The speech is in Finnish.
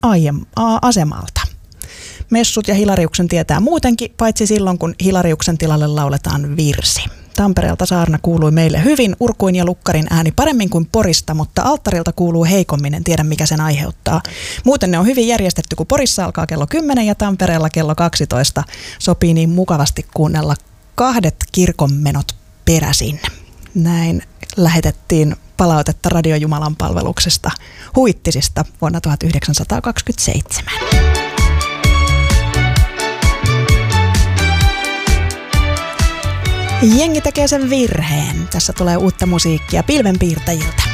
asemalta. Messut ja Hilariuksen tietää muutenkin, paitsi silloin kun Hilariuksen tilalle lauletaan virsi. Tampereelta saarna kuului meille hyvin, Urkuin ja Lukkarin ääni paremmin kuin Porista, mutta alttarilta kuuluu heikommin, en tiedä mikä sen aiheuttaa. Muuten ne on hyvin järjestetty, kun Porissa alkaa kello 10 ja Tampereella kello 12. Sopii niin mukavasti kuunnella 2 kirkonmenot peräsin. Näin lähetettiin palautetta Radiojumalan palveluksesta Huittisista vuonna 1927. Jengi tekee sen virheen. Tässä tulee uutta musiikkia pilvenpiirtäjiltä.